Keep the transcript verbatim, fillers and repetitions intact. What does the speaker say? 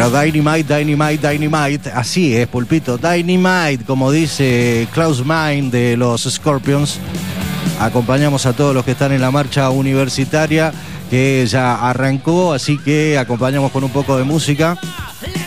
Pero Dynamite, Dynamite, Dynamite, así es, Pulpito, Dynamite, como dice Klaus Meine de los Scorpions. Acompañamos a todos los que están en la marcha universitaria, que ya arrancó, así que acompañamos con un poco de música.